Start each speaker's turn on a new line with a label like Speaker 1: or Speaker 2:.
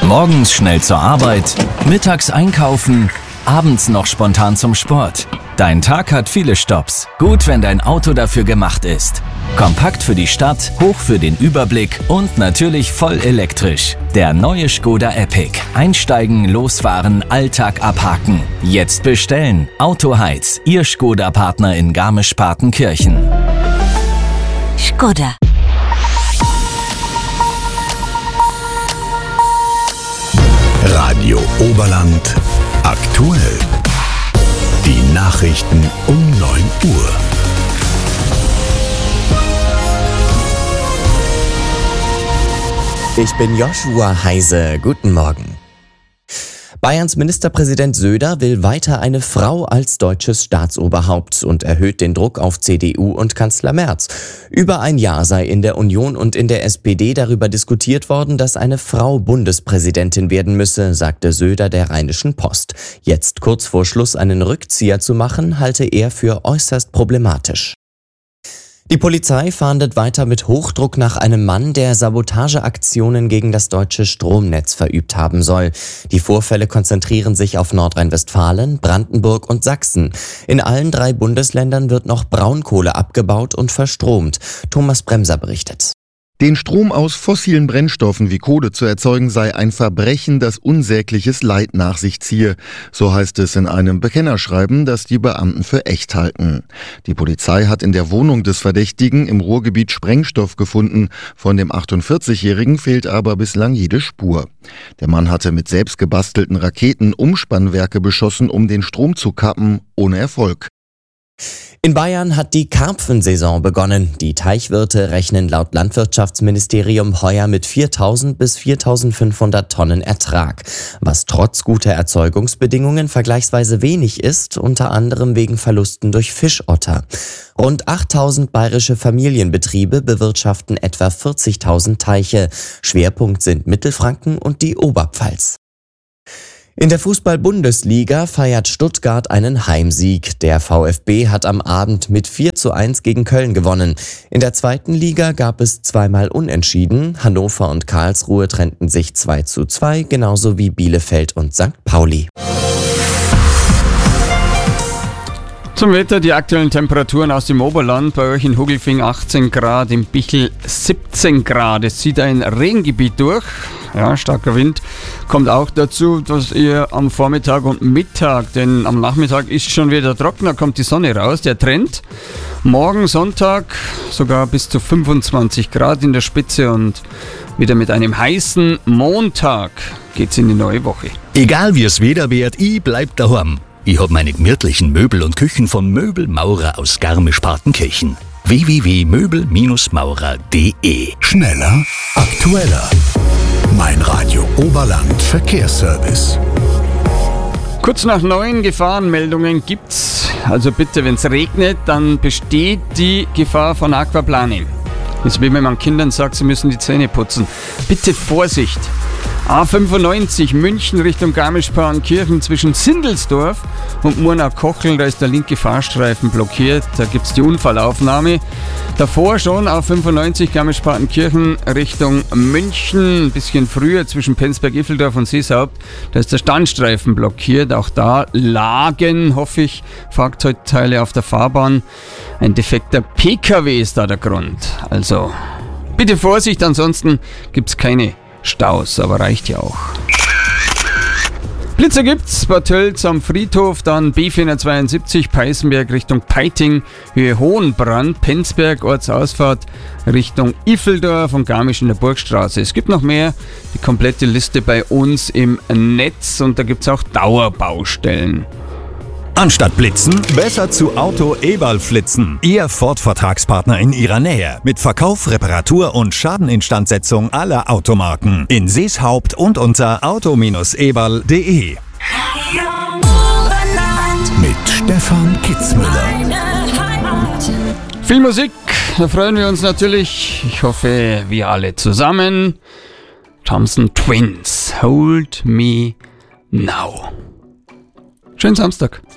Speaker 1: Morgens schnell zur Arbeit, mittags einkaufen, abends noch spontan zum Sport. Dein Tag hat viele Stopps. Gut, wenn dein Auto dafür gemacht ist. Kompakt für die Stadt, hoch für den Überblick und natürlich voll elektrisch. Der neue Škoda Epiq. Einsteigen, losfahren, Alltag abhaken. Jetzt bestellen. Autoheiz, Ihr Škoda-Partner in Garmisch-Partenkirchen.
Speaker 2: Škoda.
Speaker 3: Radio Oberland aktuell. Die Nachrichten um 9 Uhr.
Speaker 4: Ich bin Joshua Heise. Guten Morgen. Bayerns Ministerpräsident Söder will weiter eine Frau als deutsches Staatsoberhaupt und erhöht den Druck auf CDU und Kanzler Merz. Über ein Jahr sei in der Union und in der SPD darüber diskutiert worden, dass eine Frau Bundespräsidentin werden müsse, sagte Söder der Rheinischen Post. Jetzt kurz vor Schluss einen Rückzieher zu machen, halte er für äußerst problematisch. Die Polizei fahndet weiter mit Hochdruck nach einem Mann, der Sabotageaktionen gegen das deutsche Stromnetz verübt haben soll. Die Vorfälle konzentrieren sich auf Nordrhein-Westfalen, Brandenburg und Sachsen. In allen 3 Bundesländern wird noch Braunkohle abgebaut und verstromt. Thomas Bremser berichtet.
Speaker 5: Den Strom aus fossilen Brennstoffen wie Kohle zu erzeugen, sei ein Verbrechen, das unsägliches Leid nach sich ziehe. So heißt es in einem Bekennerschreiben, das die Beamten für echt halten. Die Polizei hat in der Wohnung des Verdächtigen im Ruhrgebiet Sprengstoff gefunden. Von dem 48-Jährigen fehlt aber bislang jede Spur. Der Mann hatte mit selbst gebastelten Raketen Umspannwerke beschossen, um den Strom zu kappen, ohne Erfolg.
Speaker 4: In Bayern hat die Karpfensaison begonnen. Die Teichwirte rechnen laut Landwirtschaftsministerium heuer mit 4.000 bis 4.500 Tonnen Ertrag, was trotz guter Erzeugungsbedingungen vergleichsweise wenig ist, unter anderem wegen Verlusten durch Fischotter. Rund 8.000 bayerische Familienbetriebe bewirtschaften etwa 40.000 Teiche. Schwerpunkt sind Mittelfranken und die Oberpfalz. In der Fußball-Bundesliga feiert Stuttgart einen Heimsieg. Der VfB hat am Abend mit 4:1 gegen Köln gewonnen. In der 2. Liga gab es 2-mal Unentschieden. Hannover und Karlsruhe trennten sich 2:2, genauso wie Bielefeld und St. Pauli.
Speaker 6: Zum Wetter, die aktuellen Temperaturen aus dem Oberland. Bei euch in Hugelfing 18 Grad, im Bichl 17 Grad. Es zieht ein Regengebiet durch. Ja, starker Wind kommt auch dazu, dass ihr am Vormittag und Mittag, denn am Nachmittag ist schon wieder trockener, kommt die Sonne raus, der Trend. Morgen Sonntag sogar bis zu 25 Grad in der Spitze und wieder mit einem heißen Montag geht's in die neue Woche.
Speaker 3: Egal wie es Wetter wird, ich bleib daheim. Ich hab meine gemütlichen Möbel und Küchen von Möbelmaurer aus Garmisch-Partenkirchen. www.möbelmaurer.de. Schneller, aktueller. Mein Radio Oberland Verkehrsservice.
Speaker 6: Kurz nach 9 Gefahrenmeldungen gibt's. Also bitte, wenn es regnet, dann besteht die Gefahr von Aquaplaning. Das ist wie wenn man Kindern sagt, sie müssen die Zähne putzen. Bitte Vorsicht! A95 München Richtung Garmisch-Partenkirchen zwischen Sindelsdorf und Murnau-Kochel, da ist der linke Fahrstreifen blockiert, da gibt's die Unfallaufnahme. Davor schon A95 Garmisch-Partenkirchen Richtung München, ein bisschen früher zwischen Penzberg-Iffeldorf und Seeshaupt, da ist der Standstreifen blockiert, auch da lagen, hoffe ich, Fahrzeugteile auf der Fahrbahn. Ein defekter PKW ist da der Grund, also bitte Vorsicht, ansonsten gibt's keine Staus, aber reicht ja auch. Blitzer gibt's, Bad Tölz am Friedhof, dann B472 Peißenberg Richtung Peiting, Höhe Hohenbrand, Penzberg, Ortsausfahrt Richtung Iffeldorf und Garmisch in der Burgstraße. Es gibt noch mehr, die komplette Liste bei uns im Netz und da gibt's auch Dauerbaustellen.
Speaker 7: Anstatt blitzen, besser zu Auto Eberl flitzen. Ihr Ford-Vertragspartner in Ihrer Nähe. Mit Verkauf, Reparatur und Schadeninstandsetzung aller Automarken. In Seeshaupt und unter auto-eberl.de.
Speaker 3: Mit Stefan Kitzmüller.
Speaker 6: Viel Musik, da freuen wir uns natürlich. Ich hoffe, wir alle zusammen. Thompson Twins, Hold Me Now. Schönen Samstag.